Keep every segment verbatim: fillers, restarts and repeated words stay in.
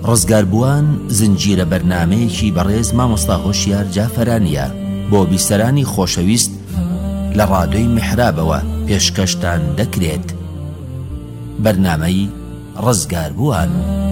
ڕزگاربووان زنجیرە بەرنامەیەکی بەڕێز مامۆستا هۆشیار جافەرانیە بۆ بیسەرانی خۆشەویست لە ڕادیۆی میحرابەوە پێشکەشتان دەکرێت. بەرنامەی ڕزگاربووان.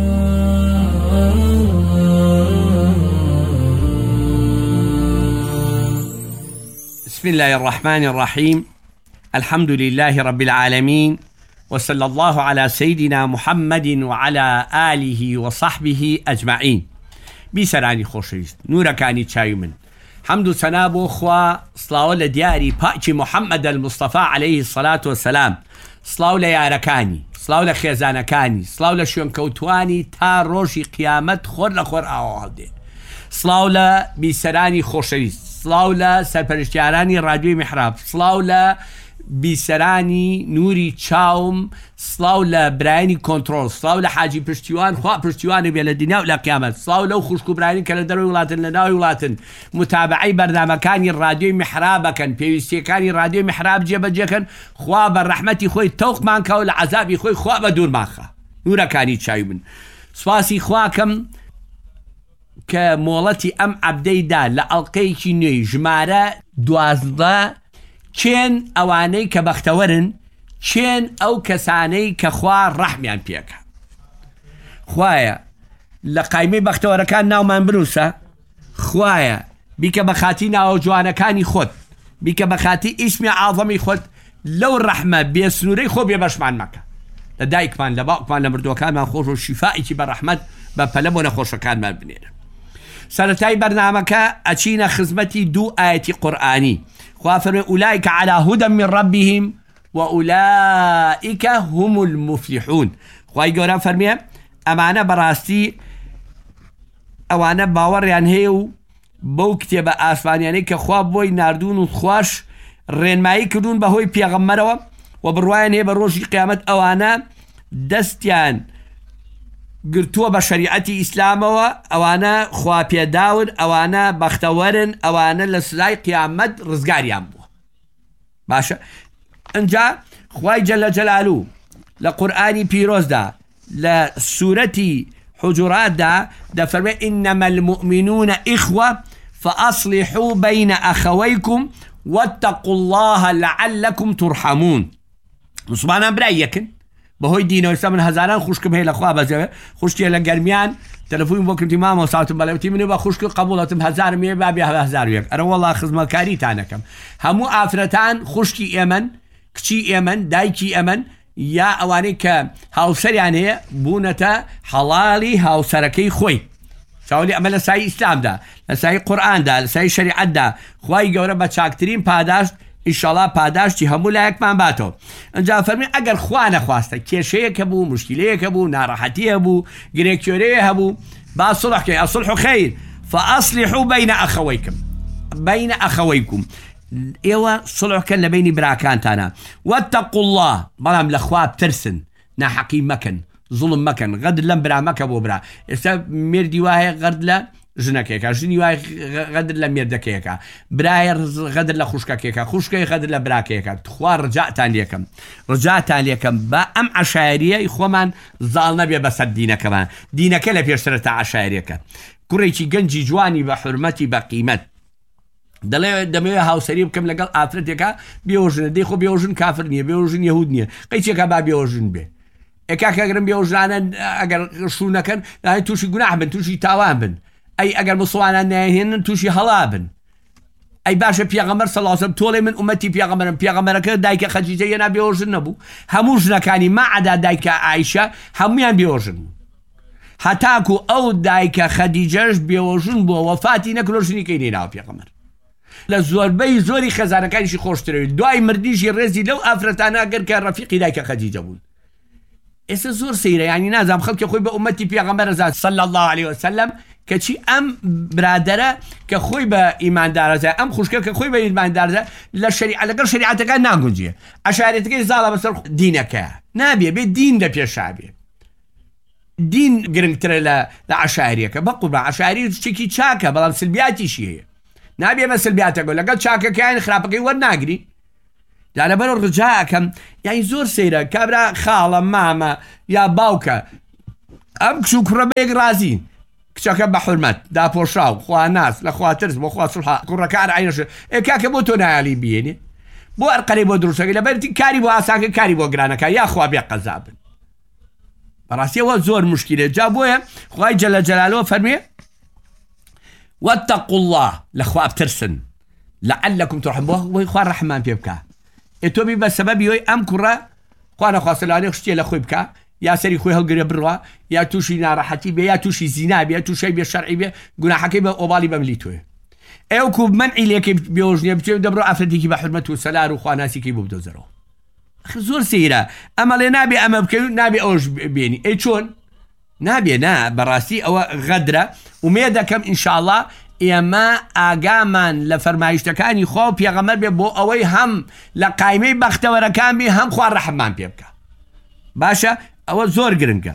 بسم الله الرحمن الرحيم. الحمد لله رب العالمين، وصلى الله على سيدنا محمد وعلى آله وصحبه أجمعين. بيسراني خوشويست نوركاني تشاي من حمد و ثنا بو خوا، صلاو لدياري باكي محمد المصطفى عليه الصلاة والسلام، صلاو لياركاني، صلاو لخيزانكاني، صلاو لشونكوتواني تا روشي قيامت خور لخور آوالدي، صلاو لبيسراني خوشويست، صلاو لسرپرشتياراني راديو محراب، صلاو ل بیسەرانی نوری چاوم، سلااو لە برایانی کۆنتترۆل، سلااو لە حاجی پشتیوان، خوا پشتیوانی بێ لە دنیا و لە قیامەت، سلااو لەو خوشک و برانی کە لە دەروی وڵاتن لە ناوی وڵاتن متابعەی بەردامەکانی رادیۆی میحرابەکەن، پێویستیەکانی رادیۆی میحراب جێبەجێکەن. خوا بە ڕەحمەتی خۆی تەوقمان کە و لە عەزابی خۆی خوا بە دوورماخە. نورەکانی چاوی من سواسی خواکەم کە مۆڵەتی ئەم عەبدەیدا لە ئەڵقەیەکی نوێی ژمارە دوازدە چێن ئەوانەی کە بەختەوەرن، چێن ئەو کەسانەی کە خوا ڕەحمیان پێکە. خوایە لە قایمەی بەختەوەرەکان ناومان بنووسە، خوایە بیکە بە خاتی ناوە جوانەکانی خۆت، بیکە بە خاتی ئیسمی عاظەمی خۆت لەو ڕەحمە بێسنوورەی خۆ بێبەشمان مەکە لە دایکمان لە باوکمان لە مردوەکانمان خۆش و شیفائێکی بە ڕەحمەت بە پەلە بۆ نەخۆشەکانمان بنێرە. سەرەتای بەرنامەکە ئەچینە خزمەتی دوو ئایەتی قورئانی. خوا فەرمێ ئولائیک علی هودە من ربهم وأولئك هم المفلحون. خوای گەورە فەرمێ ئەمانە بەڕاستی ئەوانە باوەڕیان هەیە و بەو کتێبە ئاسمانیانەی کە خوا بۆی ناردوون و خوش ڕێنمایی کردوون بەهۆی پێغەمبەرەوە و بڕوایان هەیە بە ڕۆژی قیامەت ئەوانە دەستیان گرتووە بە شەریعەتی ئیسلامەوە، ئەوانە خوا پێداون، ئەوانە بەختەوەرن، ئەوانە لە سزای قیامەت ڕزگاریان بووە. باشە ئەنجا خوای جەلە جەلالوو لە قورئانی پیرۆزدا لە سوورەتی حوجوراتدا دەفەرمێ ئینەمە المؤمنون ئیخوە فأصلحوا بین ئەخەوەیکم واتقوا الله لعلكم ترحمون. مسلمانان برای یەکن بەهۆی دینەوەی من هەزاران خوشکم هەیە لەخوا بەجێوێ، خوشتیە لە گەرمیان تەلەفۆنی بۆ کردی مامۆستاتم بەڵێوتی منێ بە خوشک قبوڵەتم هەزارم هەیە با بێ هەزار و یەک. ئەرە وەڵا خزمەتکاریتانەکەم. هەموو ئافرەتان خوشکی ئێمەن، کچی ئێمەن، دایکی ئێمەن، یا ئەوانەی کە هاوسەریان هەیە بوونەتە حەڵاڵی هاوسەرەکەی خۆی. چاوەلی ئەمە لە سای ئیسلامدا، لە سای قورئاندا، لە سای شەریعەتدا خوای گەورە بە چاکترین پاداشت ئینشاڵڵا پاداشتی هەموو لایەکمان باتەوە. ئەنجا فەرمی ئەگەر خوا نەخواستە کێشەیەکە بوو، مشکلەیەکە بوو، ناڕەحەتیە بوو، گرێکیۆرەیە هەبوو، با سڵح بکەین. الصلح خەیر فأصلحوا بین ئەخەوەیکم بین ئەخەوەیکم. ئێوە سڵحکەن لە بینی براکانتانە. واتقوا الله، بەڵام لە خوا بترسن، ناحەقی مەکەن، زوڵم مەکەن، غەدر لەم برا مەکە بۆ برا. ئێستا مێردی وایە غەرد لە ژنەکەیەکە، ژنی وای غەدر لە مێردەکەیەکە، برایە غەدر لە خوشکەکەیەکە، خوشکەی غەدر لە براکەیەکە. خوا ڕجاتان لێکەم، ڕجاتان لێکەم بە ئەم عەشایریەی خۆمان زاڵ نەبێ بەسەر دینەکەمان. دینەکە لە پێشترە تا عەشایریەکە. کوڕێکی گەنجی جوانی بە حورمەتی بە قیمەت دەڵێ دەمەوێت هاوسەری بکەم لەگەڵ ئافرەتێکە بێوژنە، دەی خۆ بێوژن کافر نییە، بێوژن یەهود نییە، قەیچێکە با بێوژن بێ. ئێکاکەگرم بێوژانە ئەگەر شوونەکەن تووشی گوناح بن، تووشی تاوان بن. ئەی ئەگەر مسڵمانان نایهێنن تووشی هەڵا بن. ئەی باشە پێغەمبەر صلی الله علیه و سلم تۆڵێ من ئومەتی پێغەمبەرم، پێغەمبەرەکە دایکە خەدیجە هێنا بێوژن نەبوو، هەموو ژنەکانی مەعەدا دایکە عایشە هەمویان بێوژن بوو. هەتاکو ئەو دایکە خەدیجەش بێوژن بووە، وەفاتی نەکردو، ژنێکی نێناوە پێغەمبەر. لە زۆربەی زۆری خێزانەکانیشی خۆشترەوێت، دوای مردیشی ڕێزی لەو ئافرەتانە گەر کە ڕەفیقی دایکە خەدیجە بوون. ئێستا زۆر سەیرە، ینی نازام خەڵکی خۆی بە ئومەتی پێغەمبەر ئەزاد صلی الله علیه وسلم کەچی ئەم برادەرە کە خۆی بە ئیماندارەزە، ئەم خوشکە کە خۆی بە ئیماندارەزە لە شەریعەت لەگەڵ شەریعەتەکە ناگونجێ. عەشایرەتەکەی زاڵە بەسەر دینەکە نابێ، بێ دین لە پێشا بێ. دین گرنگترە لە عەشایریەکە. بەقوربان عەشایری شتێکی چاکە، بەڵام سلبیاتیشی هەیە. نابێ مە سلبیاتەکە لەگەڵ چاکەکەیان خراپەکەی وەرناگری. لەبەر ڕجاکەم یعنی زۆر سەیرە کابرا خاڵە مامە یا باوکە ئەم کچ و کوڕە بەیەک رازین کچەکە بە حورمەت داپۆشاو خوا ناس لە خوا ترس بۆ خوا سوڵح کوڕەکان عینەش ئێ کاکە بۆ تۆ نایالی بێنێ بۆ ئەرقەرەی بۆ دروستەکەی لەبەرتی کاری بۆ ئاساکە کاری بۆ گرانەکە یا خوا بێ قەزابن بەڕاستیەوە زۆر مشکلێ جا بۆیە خوای جەلە جەلالەوە فەرمێ واتقوا الله لەخوا بترسن لعلكم ترحمون بۆی خوا ڕەحمان پێ بکە ئێ تۆ بی بە سەبەبی ئەوەی ئەم کوڕە خوا نەخواستە لەوانەیە شتێ لە خۆی بکە یا سەری خۆی هەڵگرێ بڕوا یا تووشی ناڕەحەتی بێ یا تووشی زینا بێ تووشەی بێ شەرعی بێ گوناحەکەی بە ئۆباڵی بەملی تۆیە ئێوەکو منعی لێکەی بێوژنێ بچێ دەبڕۆ ئافرەتێکی بە حورمەت و سەلار و خواناسیکەی بۆ بدۆزەرەوە زۆر سەیرە ئەمە لێ نابێ ئەمە بکەوی نابێ ئەوش بێنی ئەی چۆن نابێ نا بەڕاستی ئەوە غەدرە ومێ دەکەم ئینشاءڵڵا ئێمە ئاگامان لە فەرمایشتەکانی خوا و پێغەمبەر بێ بۆ ئەوەی هەم لە قایمەی بەختەوەرەکان بێ هەم خوا ڕەحمان پێ بکە باشە ئەوە زۆر گرنگە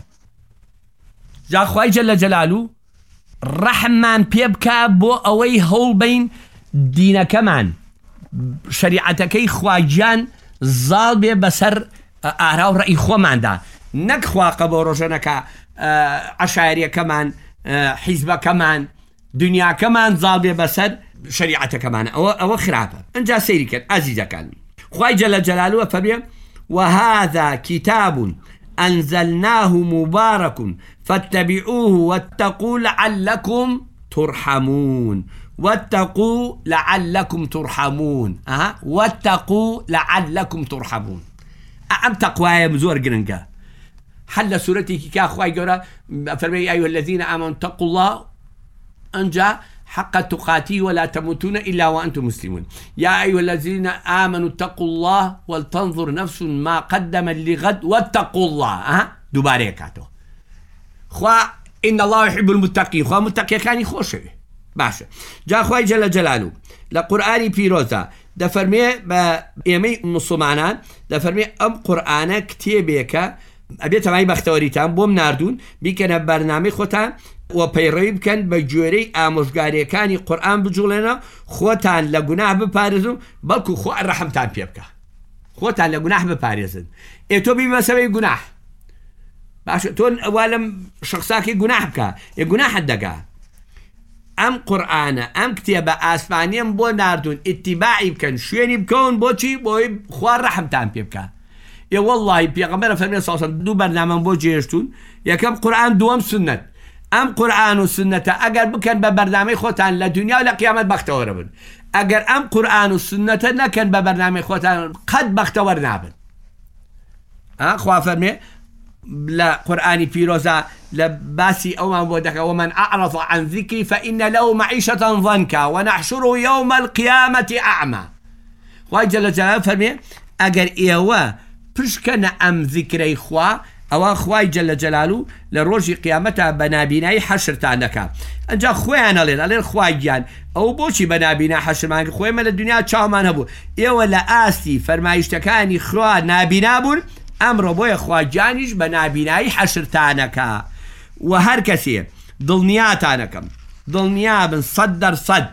جا خوای جەلە جەلالو ڕەحمان پێ بکە بۆ ئەوەی هەوڵ بین دینەکەمان شەریعەتەکەی خواگیان زاڵ بێ بەسەر ئارا و ڕەئی خۆماندا نەک خواقە بۆ ڕۆژەنەکە عەشایریەکەمان حیزبەکەمان دنیاکەمان زاڵ بێ بەسەر شەریعەتەکەمان ئەوە ئەوە خراپە ئەنجا سەیری کرد ئازیزەکان خوای جەلە جەلالووە فەرمێ وهذا كتاب أنزلناه مبارك فاتبعوه واتقوا لعلكم ترحمون واتقوا لعلكم ترحمون أه. واتقوا لعلكم ترحمون أم تقوى مزور جرنجا حل سورتي كا أخوي جورا فرمي أيها الذين آمنوا اتقوا الله أنجا حق تقاتي ولا تموتون إلا وأنتم مسلمون يا أيها الذين آمنوا اتقوا الله ولتنظر نفس ما قدم لغد واتقوا الله أه دوباره كاتو خوا إن الله يحب المتقين خوا متقي كان خوشه باشا جا خواي جل جلاله لقرآن بيروزا ده فرمي بإيمي مسلمانان ده فرمي أم قرآن كتيبيك أبيت معي بختوريتان بوم ناردون بيكنا برنامج خوتان و پەیڕەوی بکەن بە گوێرەی ئامۆژگاریەکانی قورئان بجوڵێنە خۆتان لە گوناح بپارێزن بەڵکو خوا ڕەحمتان پێ بکە خۆتان لە گوناح بپارێزن ئێ تۆ بی بەسەبەی گوناح باشە تۆ ئەوا لەم شخصاکی گوناح بکە ئێ گوناحت دەگا ئەم قورئانە ئەم کتێبە ئاسمانیەم بۆ ناردوون ئیتیباعی بکەن شوێنی بکەون بۆچی بۆی خوا ڕەحمتان پێ بکە ئێ وەڵڵاهی پێغەمبەر فەرمێ سەڵ سەڵەم دوو بەرنامەم بۆ جێهێشتون یەکەم قورئان دووەم سنەت ئەم قورئان و سنەتە ئەگەر بکەن بە بەرنامەی خۆتان لە دنیا و لە قیامەت بەختەوەرە بن ئەگەر ئەم قورئان و سنەتە نەکەن بە بەرنامەی خۆتان قەت بەختەوەر نابن خوا فەرمێ لە قورئانی پیرۆزە لە باسی ئەومان بۆ دەکە ومن أعرض عن ذكري فإن له معيشة ضنكا ونحشره يوم القيامة أعمى خوای جەلە جەلالە فەرمێ ئەگەر ئێوە پشکەنە ئەم ذیکرەی خوا ئەوە خوای جەلە جەلالو لە ڕۆژی قیامەتە بە نابینایی حەشرتان دەکا ئەنجا خۆیان ئەڵێن ئەڵێن خوای گیان ئەو بۆچی بە نابینا حەشرمان خۆیمە لە دنیا چاومان هەبوو ئێوە لە ئاستی فەرمایشتەکانی خوا نابینا بوون ئەمڕۆ بۆیە خوا گیانیش بە نابینایی حەشرتانەکە و هەر کەسێ دڵنیاتانەکەم دڵنیا بن سەد دەرسەد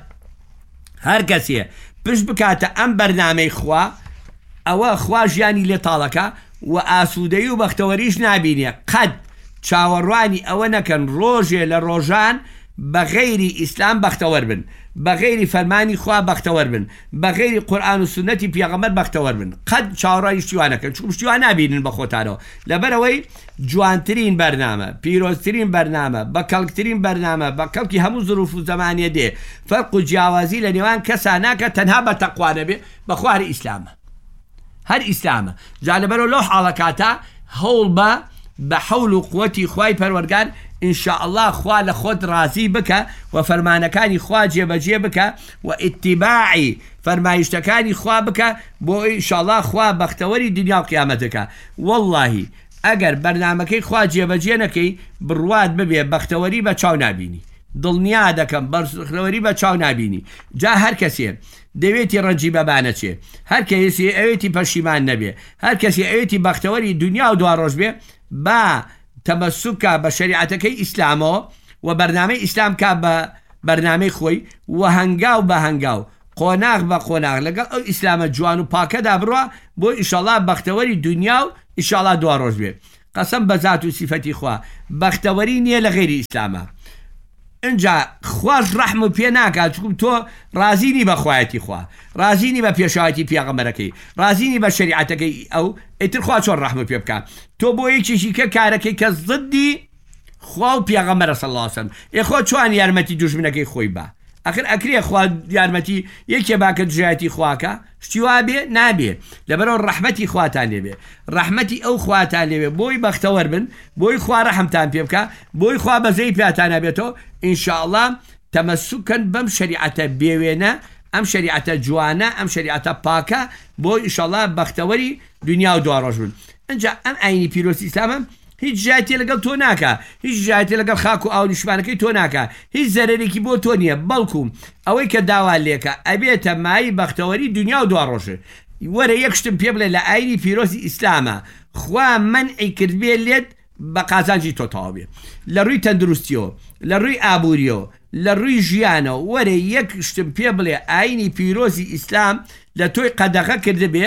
هەر کەسێ پشت بکاتە ئەم بەرنامەی خوا ئەوە خوا ژیانی لێ تاڵەکە و ئاسوودەی و بەختەوەریش نابینێ قەت چاوەڕوانی ئەوە نەکەن ڕۆژێ لە ڕۆژان بە غەیری ئیسلام بەختەوەر بن بە غەیری فەرمانی خوا بەختەوەر بن بە غەیری قورئان و سنەتی پێغەمبەر بەختەوەر بن قەت چاوەڕوانی شتیوان نەکەن چون شتیوان نابینن بە خۆتانەوە لەبەرەوەی جوانترین بەرنامە پیرۆزترین بەرنامە بە کەڵکترین بەرنامە بە کەڵکی هەموو زروف و زەمانیە دێ فەرق و جیاوازی لە نێوان کەسا ناکە تەنها بە تەقوا نەبێ بە خوا هەر ئیسلامە هەر ئیسلامە جا لەبەرەوە لەو حاڵەکاتە هەوڵ بە بە حەول و قووەتی خوای پەروەردگار ئینشاءالله خوا لە خۆت ڕازی بکە و فەرمانەکانی خوا جێبەجێ بکە و ئیتیباعی فەرمایشتەکانی خوا بکە بۆ ئینشاءالله خوا بەختەوەری دنیا و قیامەتەکە وەڵڵاهی ئەگەر بەرنامەکەی خوا جێبەجێ نەکەی بڕوات ببێ بەختەوەری بە چاو نابینی دڵنیا دەکەم بەختەوەری بە چاو نابینی جا هەر کەسێ دەوێتی ڕەنجی بەبانە چێ هەر کەسی ئەوێتی پەشیمان نەبێ هەر کەسی ئەوێتی بەختەوەری دنیا و دوا ڕۆژ بێ با تەمەسوکە بە شەریعەتەکەی ئیسلامەوە و بەرنامەی ئیسلام کا بە بەرنامەی خۆی و هەنگاو بە هەنگاو قۆناغ بە قۆناغ لەگەڵ ئەو ئیسلامە جوان و پاکەدا بڕوە بۆ ئینشاءالله بەختەوەری دنیا و ئینشاءالله دوا ڕۆژ بێ قەسەم بە ذات و سیفەتی خوا بەختەوەری نییە لە غێری ئیسلامە اینجا خواش ڕەحم و پێ ناکات چکم تۆ رازینی بە خوایەتی خوا رازینی بە پێشاوەتی پێغەمبەرەکەی رازینی بە شریعەتەکەی ئەو ئیتر خوا چۆن ڕەحم و پێ بکات تۆ بۆ یەکێکی کە کارەکەی کە ضدی خوا و پێغەمبەرە صلی الله علیه وسلم ئێخۆ چوان یارمەتی دوژمنەکەی خۆی بە ئەخر ئەکرێ خوا یارمەتی یەکێ باکە دژایەتی خواکە شتی وا بێ نابێ لەبەرەوە ڕەحمەتی خواتان لێبێ ڕەحمەتی ئەو خواتان لێبێ بۆی بەختەوەر بن بۆی خوا ڕەحمتان پێ بکە بۆی خوا بەزەی پیاتانە بێتەوە ئینشاءڵڵا تەمەسوکن بەم شریعەتە بێوێنە ئەم شریعەتە جوانە ئەم شریعەتە پاکە بۆی ئینشاءڵڵا بەختەوەری دنیا و دواڕۆژ بن ئەنجا ئەم ئاینی پیرۆزی ئیسلامە هیچ ژایەتی لەگەڵ تۆ ناکە هیچ ژایەتی لەگەڵ خاک و ئاو نیشتمانەکەی تۆ ناکە هیچ زەرێکی بۆ تۆ نییە بەڵکو ئەوەی کە داوا لێکە ئەبێتە مای بەختەوەری دنیا و دواڕۆژە وەرە یەک شتم پێ بڵێ لە ئاینی پیرۆزی ئیسلامە خوا منعی کردبێ لێت بە قازانجی تۆ تەواو بێ لە ڕووی تەندروستیەوە لە ڕووی ئابووریەوە لە ڕووی ژیانەوە وەرە یەک شتم پێ بڵێ ئاینی پیرۆزی ئیسلام لە تۆی قەدەغە کردبێ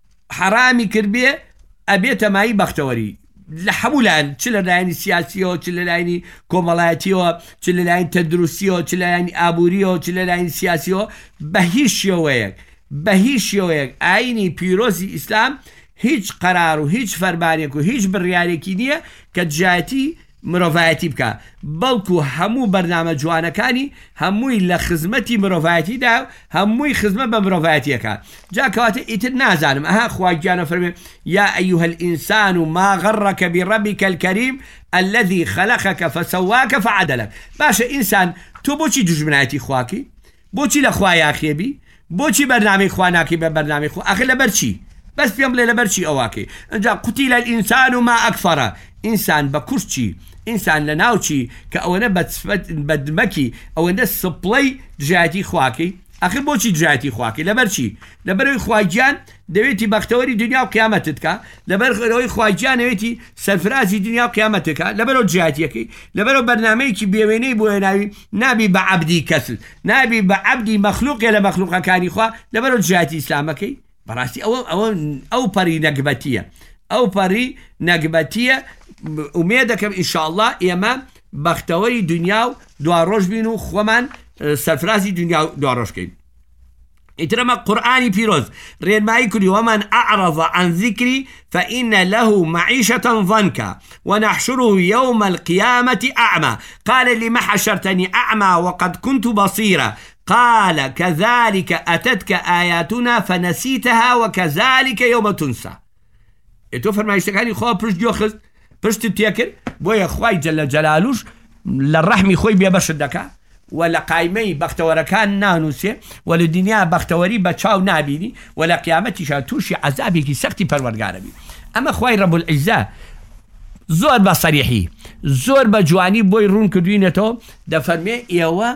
حرامی کردبێ ئەبێتە مای بەختەوەری لە هەموو لایەن چ لە لایەنی سیاسیەوە چ لە لایەنی کۆمەڵایەتیەوە چ لە لایەن تەندروستیەوە چ لە لایەنی ئابووریەوە چ لە لایەنی سیاسیەوە بە هیچ شێوەیەک بە هیچ شێوەیەک ئاینی پیرۆزی ئیسلام هیچ قەرار و هیچ فەرمانێک و هیچ بڕیارێکی نییە کە دژایەتی مرۆڤایەتی بکە بەڵکو هەموو بەرنامە جوانەکانی هەمووی لە خزمەتی مرۆڤایەتیدا هەمووی خزمەت بە مرۆڤایەتیەکە جا کەواتە ئیتر نازانم ئەها خوا گیانە فەرمێ یا ئەیوهە الئینسان ما غەڕەکە بڕەبیکە الکەریم الذي خلقك فسواك فعدلك باشە ئینسان تۆ بۆچی دوژمنایەتی خواکەی بۆچی لە خوا یاخێبی بۆچی بەرنامەی خوا ناکەی بە بەرنامەی خوا ئەخر لەبەر چی بەس پێم بڵێ لەبەر چی ئەواکەی ئەنجا قوتیلە الئینسان ما ئەکفەرە ئینسان بە کورچی ئینسان لە ناوچی کە ئەوەنە بەدمەکی ئەوەندە سپڵەی دژایەتی خواکەی ئەخر بۆچی دژایەتی خواکەی لەبەر چی لەبەرەوەی خواگیان دەوێتی بەختەوەری دنیا و قیامەتت کە لەبەرەوەی خواگیان دەوێتی سەرفرازی دنیا و قیامەتەکە لەبەرەوە دژایەتیەکەی لەبەرەوە بەرنامەیەکی بێوێنەی بۆ هێناوی نابی بە عەبدی کەسل نابی بە عەبدی مەخلوقێ لە مەخلوقەکانی خوا لەبەرەوە دژایەتی ئیسلامەکەی بەڕاستی ئەوە ئەوە ئەو پەری نەگبەتیە ئەو پەری نەگبەتیە ئومێ دەکەم ئینشاءڵڵا ئێمە بەختەوەری دنیا و دواڕۆژ بین و خۆمان سەرفرازی دنیا و دواڕۆژکەین ئیترەمە قورئانی پیرۆز ڕێنمایی کردی ومن أعرض عن ذكري فإن له معيشة ضنكا ونحشره يوم القيامة أعمى قال لما حشرتني أعمى وقد كنت بصيرا قال كذلك أتتك آياتنا فنسيتها وكذلك يوم تنسى ئێتۆ فەرمایشتەکانی خوا پشت گوێ پشتت تێکرد بۆیە خوای جەلە جەلالوش لە ڕەحمی خۆی بێبەشت دەکا و لە قایمەی بەختەوەرەکان نانووسێ و لە دنیا بەختەوەری بە چاو نابینی و لە قیامەتیشا تووشی عەزابێکی سەختی پەروەردگارە بی ئەمە خوای ڕەب العیزە زۆر بە سەریحی زۆر بە جوانی بۆی ڕوون کردوینەتەوە دەفەرمێ ئێوە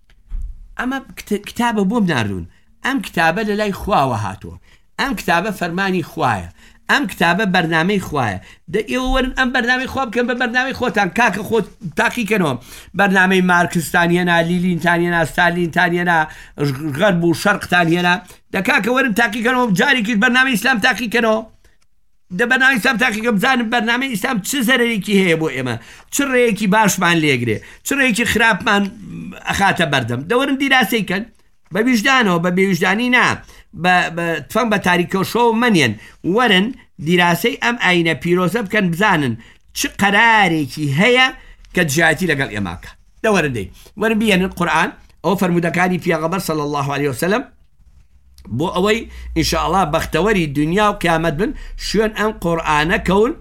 ئەمە کتابە بۆم ناردوون ئەم کتابە لە لای خواوە هاتووە ئەم کتابە فەرمانی خوایە ئەم کتابە بەرنامەی خوایە دە ئێوەرن ئەم بەرنامەی خوا بکەن بە بەرنامەی خۆتان کاکە خۆت تاقیکەنەوە بەرنامەی مارکستانیەنا لیلینتانیەنا ستالینتانیەنا غەرب و شەرقتانیەنا دە کاکە وەرن تاقیکەنەوە جارێکی بەرنامەی ئیسلام تاقیکەنەوە دە بەرنامەی ئیسلام تاقیکە بزانم بەرنامەی ئیسلام چ زەرەرێکی هەیە بۆ ئێمە چ ڕێیەکی باشمان لێگرێ چ ڕێیەکی خراپمان ئەخاتە بەردەم دەوەرن دیراسەیکەن بە ویژدانەوە بە بێویژدانی نا تفەن بە تاریکەوشەوە منێن وەرن دیراسەی ئەم ئاینە پیرۆزە بکەن بزانن چ قەرارێکی هەیە کە دژایەتی لەگەڵ ئێماکە دەوەرن دەی وەرن بێنن قورئان ئەو فەرمودەکانی پێغەمبەر صلی الله عليه وسلم بۆ ئەوەی ئینشاءڵڵا بەختەوەری دنیا و قیامەت بن شوێن ئەم قورئانە کەون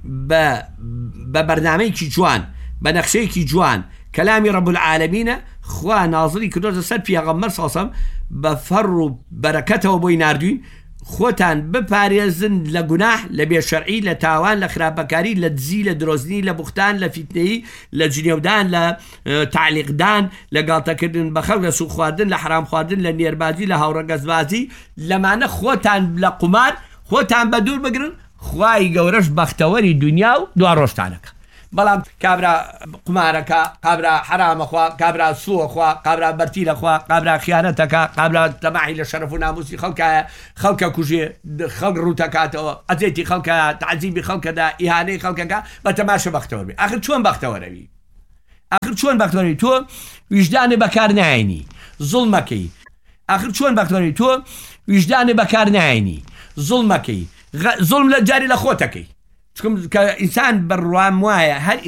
بە بەرنامەیەکی جوان بە نەخشەیەکی جوان کەلامی ڕەب العالەمینە خوا نازڵی کردۆتە سەر پێغەمبەر صلی الله عليه وسلم بە فەڕ و بەرەکەتەوە بۆی ناردوین خۆتان بپارێزن لە گوناح لە بێشەرعی لە تاوان لە خراپەکاری لە دزی لە درۆزنی لە بوختان لە فیتنەیی لە جنێودان لە تعلیقدان لە گاڵتەکردن بە خەڵک لە سووق خواردن لە حرام خواردن لە نێربازی لە هاوڕەگەزبازی لەمانە خۆتان لە قومار خۆتان بە دوور بگرن خوای گەورەش بەختەوەری دنیا و دواڕۆژتانەکە بەڵام کابرا قمارەکە، کابرا حرامەخوا، کابرا سووەخوا، کابرا بەرتی لەخوا، کابرا خیانەتەکە، کابرا تەماحی لە شەرەف و ناموسی خەڵکایە، خەڵکە کوژێ، خەڵک ڕوتەکاتەوە، ئەزێتی خەڵکە، تعزیبی خەڵکەدا، ئیهانەی خەڵکەکە، بە تەماشە بەختەوەر بێ. ئاخر چۆن بەختەوەرەوی؟ ئاخر چۆن بەختەوەری؟ تۆ ویژدانێ بەکار نایێنی، زوڵمەکەی. ئاخر چۆن بەختەوەری؟ تۆ ویژدانێ بەکار نایێنی، زوڵمەکەی، زوڵم لە جاری لە خۆتەکەی. چکم کە ئینسان بەڕوام وایە هەر